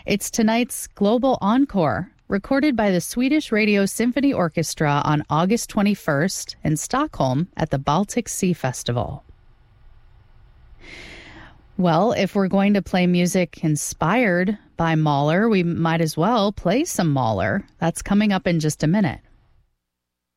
It's tonight's Global Encore, recorded by the Swedish Radio Symphony Orchestra on August 21st in Stockholm at the Baltic Sea Festival. Well, if we're going to play music inspired by Mahler, we might as well play some Mahler. That's coming up in just a minute.